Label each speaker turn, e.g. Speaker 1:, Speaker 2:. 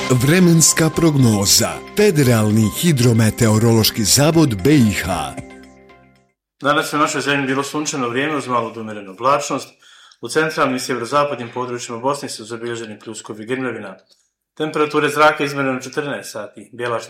Speaker 1: Vremenska prognoza. Federalni hidrometeorološki zavod BiH.
Speaker 2: Danas je u našoj zemlji bilo sunčano vrijeme uz malo umjerenu oblačnost. U centralnim i sjeverozapadnim područjima Bosne su zabilježeni pljuskovi grmljavina. Temperature zraka izmjerene u 14 sati. Bjelačnica